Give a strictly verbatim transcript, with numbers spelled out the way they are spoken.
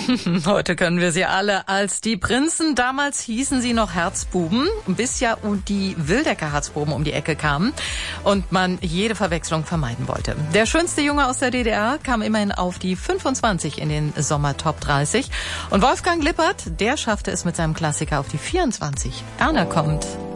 Heute können wir sie alle als die Prinzen. Damals hießen sie noch Herzbuben, bis ja die Wildecker Herzbuben um die Ecke kamen und man jede Verwechslung vermeiden wollte. Der schönste Junge aus der D D R kam immerhin auf die fünfundzwanzig in den Sommer Top dreißig. Und Wolfgang Lippert, der schaffte es mit seinem Klassiker auf die vierundzwanzig. Erna kommt.